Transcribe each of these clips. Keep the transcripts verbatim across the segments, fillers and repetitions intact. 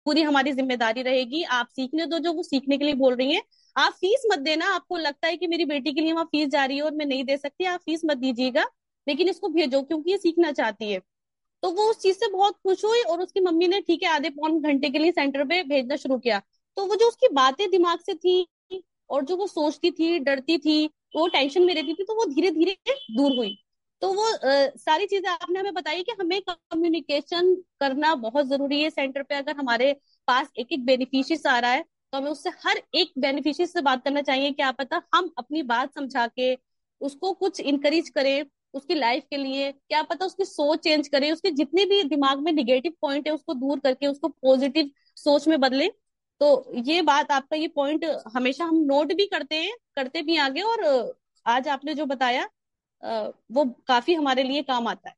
पूरी हमारी जिम्मेदारी रहेगी। आप सीखने दो, जो वो सीखने के लिए बोल रही हैं। आप फीस मत देना, आपको लगता है कि मेरी बेटी के लिए वहां फीस जा रही है और मैं नहीं दे सकती, आप फीस मत दीजिएगा, लेकिन इसको भेजो क्योंकि ये सीखना चाहती है। तो वो उस चीज से बहुत खुश हुई और उसकी मम्मी ने ठीक है आधे पौन घंटे के लिए सेंटर पे भेजना शुरू किया। तो वो जो उसकी बातें दिमाग से थी और जो वो सोचती थी, डरती थी, वो टेंशन में रहती थी, तो वो धीरे धीरे दूर हुई। तो वो अ, सारी चीजें आपने हमें बताई कि हमें कम्युनिकेशन करना बहुत जरूरी है। सेंटर पे अगर हमारे पास एक एक बेनिफिशियरी आ रहा है तो हमें उससे हर एक बेनिफिशियरी से बात करना चाहिए। क्या पता हम अपनी बात समझा के उसको कुछ इंकरेज करें उसकी लाइफ के लिए, क्या पता उसकी सोच चेंज करे, उसके जितने भी दिमाग में निगेटिव पॉइंट है उसको दूर करके उसको पॉजिटिव सोच में बदले। तो ये बात, आपका ये पॉइंट हमेशा हम नोट भी करते हैं, करते भी आगे, और अ, आज आपने जो बताया अ, वो काफी हमारे लिए काम आता है।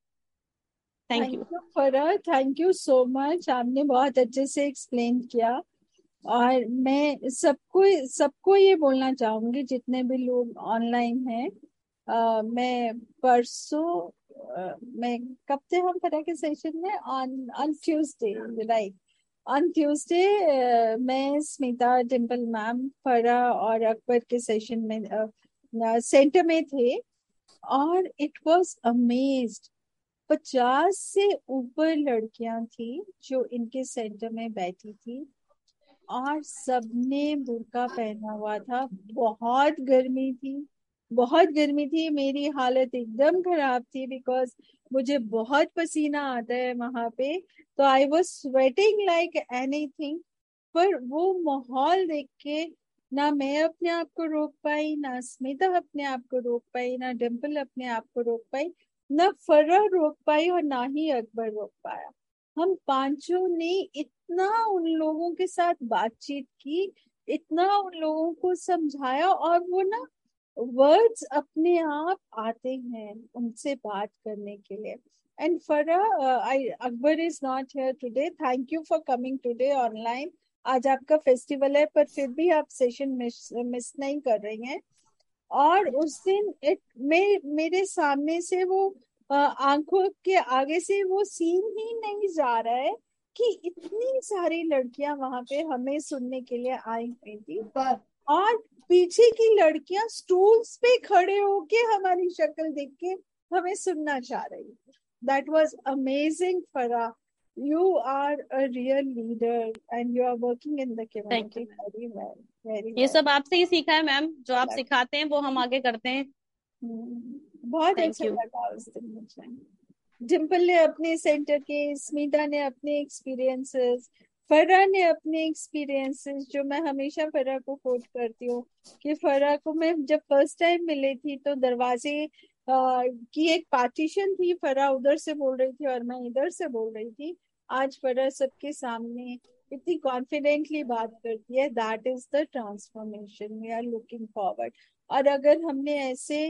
Thank thank you. You Farah, thank you so much, आपने बहुत अच्छे से एक्सप्लेन किया। और मैं सबको सबको ये बोलना चाहूंगी जितने भी लोग ऑनलाइन हैं, अ, मैं परसों, अ, मैं कब थे हम फरह के सेशन में, on on Tuesday, right, on Tuesday मैं स्मिता, डिम्पल मैम, फरह और अकबर के सेशन में सेंटर में थे। और इट वाज अमेज्ड, पचास से ऊपर लड़कियां थी जो इनके सेंटर में बैठी थी, और सबने बुर्का पहना हुआ था। बहुत गर्मी थी, बहुत गर्मी थी, मेरी हालत एकदम खराब थी बिकॉज मुझे बहुत पसीना आता है वहां पे। तो I was sweating like anything. पर वो माहौल देख के ना मैं अपने आप को रोक पाई, ना स्मिता अपने आप को रोक पाई, ना डिम्पल अपने आप को रोक पाई, ना फर्रा रोक पाई, और ना ही अकबर रोक पाया। हम पांचों ने इतना उन लोगों के साथ बातचीत की, इतना उन लोगों को समझाया, और वो ना वर्ड्स अपने आप आते हैं उनसे बात करने के लिए। एंड फरा, आई Akbar is not here today, thank you for coming today online. आज आपका फेस्टिवल है पर फिर भी आप सेशन मिस मिस नहीं कर रही हैं। और उस दिन इट मे, मेरे सामने से वो अ, आंखों के आगे से वो सीन ही नहीं जा रहा है कि इतनी सारी लड़कियां वहां पे हमें सुनने के लिए आई हुई थी, और पीछे की लड़कियां स्टूल्स पे खड़े होके हमारी शक्ल देख के हमें सुनना चाह रही थी। दैट वाज अमेजिंग फरा, you are a real leader and you are working in the thank community you. Very well, very ये वेल। सब आपसे ही सीखा है मैम, जो आप सिखाते हैं वो हम आगे करते हैं। बहुत थैंक अच्छा यू। लगा उस दिन मुझे। डिम्पल ने अपने सेंटर के, स्मिता ने अपने एक्सपीरियंसेस, फर्रा ने अपने एक्सपीरियंसेस, जो मैं हमेशा फर्रा को कोट करती हूँ कि फर्रा को मैं जब फर्स्ट टाइम मिली थी तो दरवाजे आ, की एक पार्टीशन थी, फर्रा उधर से बोल रही थी और मैं इधर से बोल रही थी। आज फर्रा सबके सामने इतनी कॉन्फिडेंटली बात करती है। That is the transformation we are looking forward. और अगर हमने ऐसे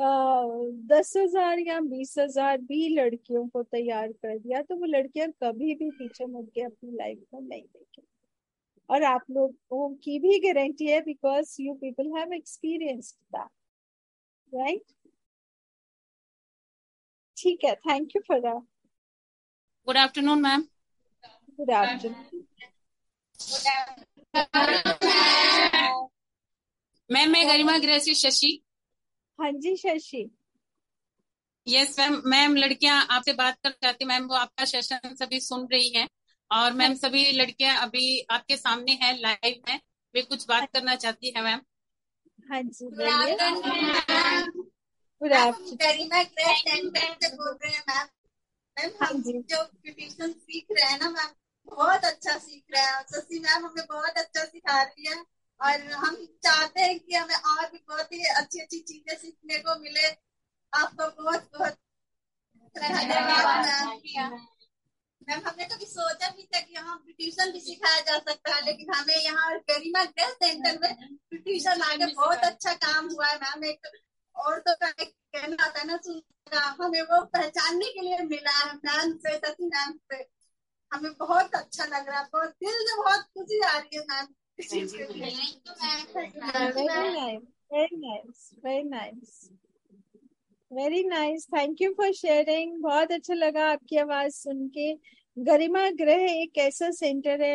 दस हजार या बीस हजार भी लड़कियों को तैयार कर दिया तो वो लड़कियां कभी भी पीछे मुड़ के अपनी लाइफ में नहीं देखेंगी। और आप लोगों की भी गारंटी है because you people have experienced that, right. ठीक है, thank you for that. Good afternoon ma'am. Good afternoon. Ma'am मैं गरिमा गृहसी शशि। हाँ जी शशि। Yes ma'am. मैम लड़कियां आपसे बात करना चाहती मैम, वो आपका सेशन सभी सुन रही हैं, और हाँ मैम सभी लड़कियां अभी आपके सामने हैं, लाइव में, वे कुछ हाँ बात करना चाहती है मैम। हाँ जी गुड बोलिए। आफ्टरनून गुड मैम, हम आफ्टरनून। गरिमा ग्रेस सेंटर से बोल रहे हैं मैम। मैम हाँ हम जी। जो ब्यूटिशियन सीख रहे हैं ना मैम, बहुत अच्छा सीख रहे हैं। शशि मैम हमें बहुत अच्छा सिखा रही है, और हम चाहते हैं कि हमें और भी बहुत ही अच्छी अच्छी चीजें सीखने को मिले। आपका बहुत बहुत धन्यवाद मैम। मैम हमने कभी सोचा भी था कि यहाँ ब्यूटिशियन भी सिखाया जा सकता है, लेकिन हमें यहाँ गरिमा ग्रेस सेंटर में ब्यूटिशियन आके बहुत अच्छा काम हुआ है मैम। एक और तो का एक कहना आता है ना, सुनना, हमें वो पहचानने के लिए मिला है मैम से, शशि मैम से। हमें बहुत अच्छा लग रहा है, बहुत दिल से बहुत खुशी आ रही है मैम इस चीज के लिए। Very nice, very nice, very nice, very nice, thank you for sharing. बहुत अच्छा लगा आपकी आवाज सुन के। गरिमा गृह एक ऐसा सेंटर है